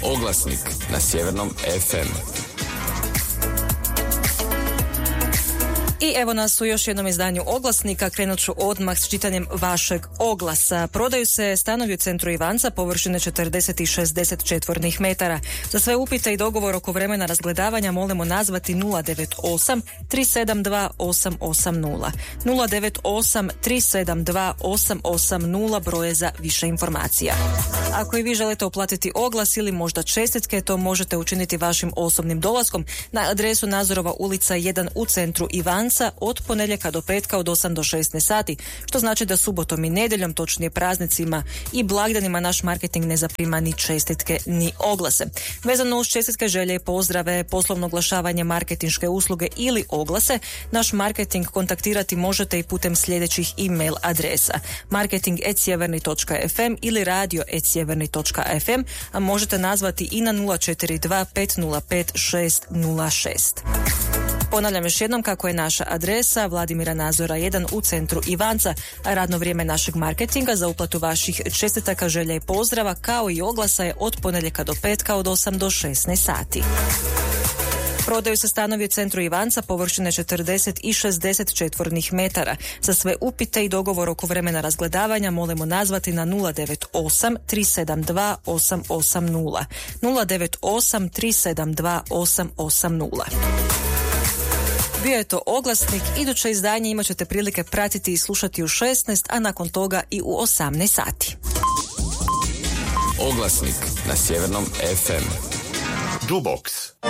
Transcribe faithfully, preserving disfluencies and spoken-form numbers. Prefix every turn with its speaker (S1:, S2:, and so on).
S1: Oglasnik na Sjevernom ef em.
S2: I evo nas u još jednom izdanju Oglasnika. Krenut ću odmah s čitanjem vašeg oglasa. Prodaju se stanovi u centru Ivanca površine četrdeset i šezdeset četvornih metara. Za sve upite i dogovor oko vremena razgledavanja molimo nazvati nula devet osam tri sedam dva osam osam nula. nula devet osam tri sedam dva osam osam nula broje za više informacija. Ako i vi želite uplatiti oglas ili možda čestitke, to možete učiniti vašim osobnim dolaskom na adresu Nazorova ulica jedan u centru Ivanca od ponedjeljka do petka od osam do šesnaest sati, što znači da subotom i nedjeljom, točnije praznicima i blagdanima, naš marketing ne zaprima ni čestitke ni oglase. Vezano uz čestitke, želje i pozdrave, poslovno oglašavanje, marketinške usluge ili oglase, naš marketing kontaktirati možete i putem sljedećih e-mail adresa: marketing at sjeverni točka ef em ili radio at sjeverni točka ef em, a možete nazvati i na nula četiri dva pet nula pet šest nula šest. Ponavljam još jednom kako je naša adresa: Vladimira Nazora jedan u centru Ivanca, a radno vrijeme našeg marketinga za uplatu vaših čestitaka, želja i pozdrava kao i oglasa je od ponedjeljka do petka od osam do šesnaest sati. Prodaju se stanovi u centru Ivanca površine četrdeset i šezdeset četvornih metara. Za sve upite i dogovor oko vremena razgledavanja molimo nazvati na nula devet osam tri sedam dva osam osam nula. nula devet osam tri sedam dva osam osam nula. Bio je to Oglasnik. Iduće izdanje imat ćete prilike pratiti i slušati u šesnaest, a nakon toga i u osamnaest sati.
S1: Oglasnik na Sjevernom ef em.
S3: Dubox.